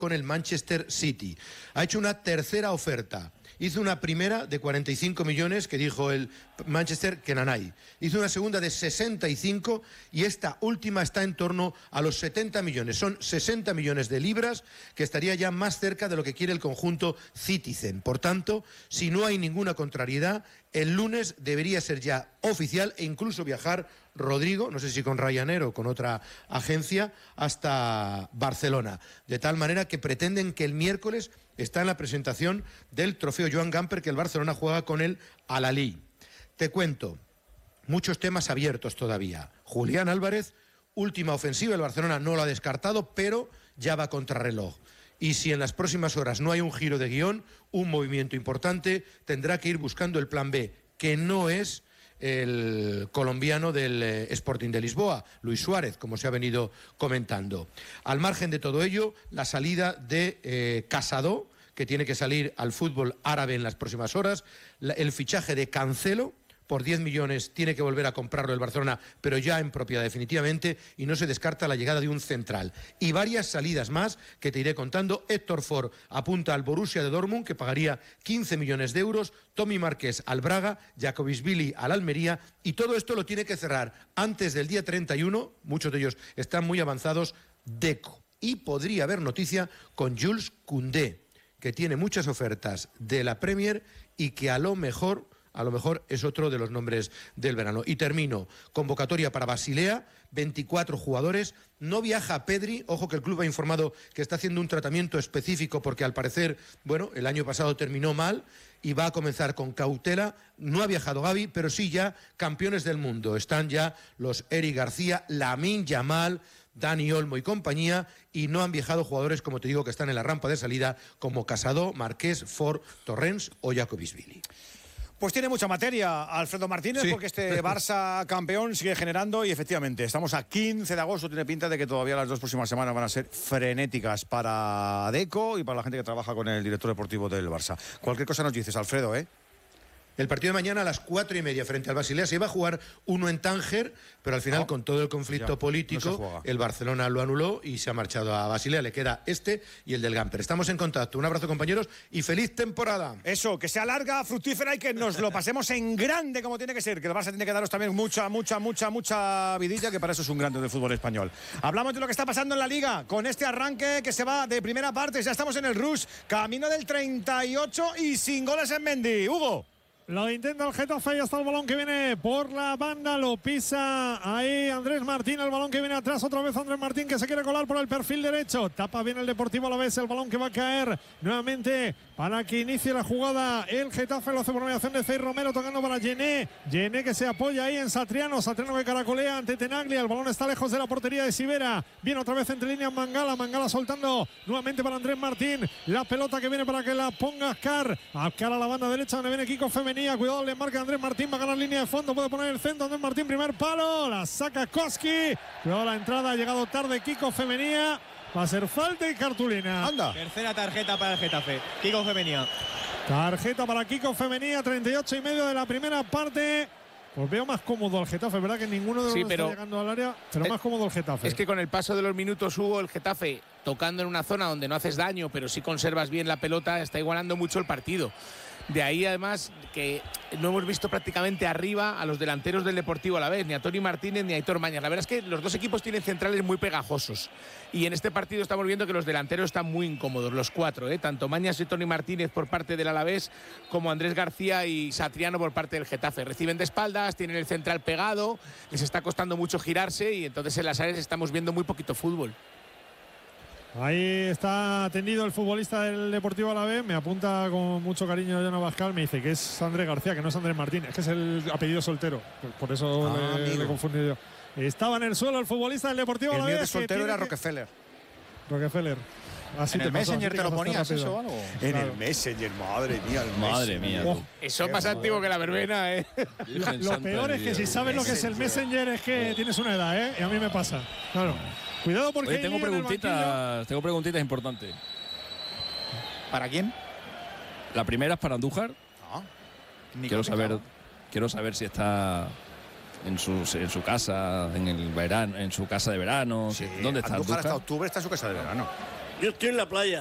con el Manchester City. Ha hecho una tercera oferta. Hizo una primera de 45 millones que dijo el Manchester que nanay. Hizo una segunda de 65 y esta última está en torno a los 70 millones. Son 60 millones de libras que estaría ya más cerca de lo que quiere el conjunto Citizen. Por tanto, si no hay ninguna contrariedad, el lunes debería ser ya oficial e incluso viajar Rodrigo, no sé si con Ryanair o con otra agencia, hasta Barcelona. De tal manera que pretenden que el miércoles está en la presentación del trofeo Joan Gamper que el Barcelona juega con el Al-Ahly. Te cuento, muchos temas abiertos todavía. Julián Álvarez, última ofensiva, el Barcelona no lo ha descartado, pero ya va contrarreloj. Y si en las próximas horas no hay un giro de guión, un movimiento importante, tendrá que ir buscando el plan B, que no es el colombiano del Sporting de Lisboa, Luis Suárez, como se ha venido comentando. Al margen de todo ello, la salida de Casado, que tiene que salir al fútbol árabe en las próximas horas, el fichaje de Cancelo, por 10 millones tiene que volver a comprarlo el Barcelona, pero ya en propiedad definitivamente, y no se descarta la llegada de un central. Y varias salidas más que te iré contando. Héctor Ford apunta al Borussia de Dortmund, que pagaría 15 millones de euros, Tommy Márquez al Braga, Jacobisvili al Almería, y todo esto lo tiene que cerrar antes del día 31, muchos de ellos están muy avanzados, Deco. Y podría haber noticia con Jules Koundé, que tiene muchas ofertas de la Premier y que a lo mejor es otro de los nombres del verano. Y termino. Convocatoria para Basilea, 24 jugadores. No viaja Pedri. Ojo que el club ha informado que está haciendo un tratamiento específico porque al parecer, el año pasado terminó mal y va a comenzar con cautela. No ha viajado Gavi, pero sí ya campeones del mundo. Están ya los Eric García, Lamine Yamal, Dani Olmo y compañía, y no han viajado jugadores, como te digo, que están en la rampa de salida, como Casado, Marqués, Ford, Torrens o Jacobisvili. Pues tiene mucha materia Alfredo Martínez, sí, porque este Barça campeón sigue generando y efectivamente estamos a 15 de agosto, tiene pinta de que todavía las 2 próximas semanas van a ser frenéticas para Deco y para la gente que trabaja con el director deportivo del Barça. Cualquier cosa nos dices, Alfredo, ¿eh? El partido de mañana a las 4:30 frente al Basilea. Se iba a jugar uno en Tánger, pero al final con todo el conflicto político, el Barcelona lo anuló y se ha marchado a Basilea. Le queda este y el del Gamper. Estamos en contacto. Un abrazo, compañeros, y feliz temporada. Eso, que sea larga, fructífera y que nos lo pasemos en grande como tiene que ser. Que el Barça tiene que daros también mucha vidilla, que para eso es un grande del fútbol español. Hablamos de lo que está pasando en la Liga con este arranque que se va de primera parte. Ya estamos en el rush, camino del 38 y sin goles en Mendy. Hugo. Lo intenta el Getafe y hasta el balón que viene por la banda, lo pisa ahí Andrés Martín, el balón que viene atrás, otra vez Andrés Martín que se quiere colar por el perfil derecho, tapa bien el Deportivo Alavés, el balón que va a caer nuevamente para que inicie la jugada el Getafe, lo hace por mediación de Cey Romero, tocando para Gené que se apoya ahí en Satriano que caracolea ante Tenaglia, el balón está lejos de la portería de Sivera, viene otra vez entre líneas Mangala soltando nuevamente para Andrés Martín, la pelota que viene para que la ponga Ascar a la banda derecha donde viene Kiko Femenía. Cuidado, le marca Andrés Martín, va a ganar línea de fondo, puede poner el centro, Andrés Martín, primer palo, la saca Koski, cuidado la entrada, ha llegado tarde Kiko Femenía, va a ser falta y cartulina. Anda. Tercera tarjeta para el Getafe, Kiko Femenía. Tarjeta para Kiko Femenía, 38,5 de la primera parte. Pues veo más cómodo al Getafe, ¿verdad? Que ninguno de los está llegando al área, pero más cómodo el Getafe. Es que con el paso de los minutos, Hugo, el Getafe, tocando en una zona donde no haces daño, pero sí conservas bien la pelota, está igualando mucho el partido. De ahí, además, que no hemos visto prácticamente arriba a los delanteros del Deportivo Alavés, ni a Toni Martínez ni a Aitor Mañas. La verdad es que los dos equipos tienen centrales muy pegajosos. Y en este partido estamos viendo que los delanteros están muy incómodos, los cuatro, tanto Mañas y Toni Martínez por parte del Alavés, como Andrés García y Satriano por parte del Getafe. Reciben de espaldas, tienen el central pegado, les está costando mucho girarse y entonces en las áreas estamos viendo muy poquito fútbol. Ahí está tendido el futbolista del Deportivo Alavés, me apunta con mucho cariño Joana Bascal, me dice que es Andrés García, que no es Andrés Martín, es que es el apellido soltero, por eso le confundí yo. Estaba en el suelo el futbolista del Deportivo Alavés. El mío de soltero era Rockefeller. Así ¿En el Messenger te lo ponías eso o algo? En Claro. el Messenger, madre mía. Madre mía. Eso es más antiguo que la verbena, Lo peor es que si sabes lo que es el Messenger es que tienes una edad, y a mí me pasa. Claro. Cuidado porque tengo preguntitas importantes. ¿Para quién? La primera es para Andújar. Quiero saber si está en su casa, en el verano, en su casa de verano. Sí, ¿Dónde está Andújar? Andújar? Hasta octubre está en su casa de verano. Yo estoy en la playa.